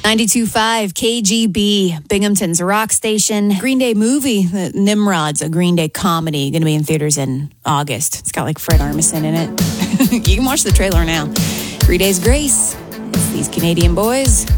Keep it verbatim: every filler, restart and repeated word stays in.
ninety-two point five K G B, Binghamton's rock station. Green Day movie, Nimrod's a Green Day comedy, going to be in theaters in August. It's got like Fred Armisen in it. You can watch the trailer now. Green Day's Grace. It's these Canadian boys.